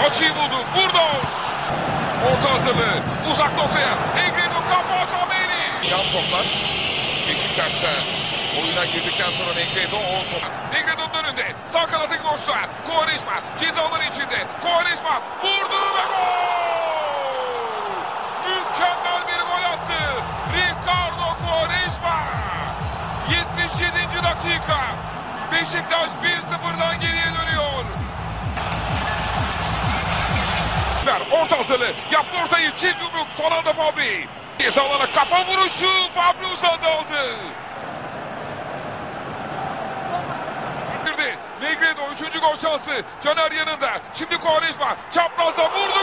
Açıyı buldu. Vurdu. Orta hazırlığı. Uzak noktaya. Negredo kafa Cameri. Yan toplar. Beşiktaş'ta oyuna girdikten sonra Negredo o top. Negredo'nun önünde. Sağ kanatı Goslar. Quaresma. Cezaları içinde. Quaresma. Vurdu ve gol. Mükemmel bir gol attı. Ricardo Quaresma. 77. dakika. Beşiktaş 1-0'dan geriye dönüyor. Orta hazırlığı. Yaptı ortayı. Çift yumruk. Son anda Fabri. Cezalara kafa vuruşu. Fabri uzandı aldı. Negredo 3. gol şansı. Caner yanında. Şimdi Quaresma. Çaprazda vurdu.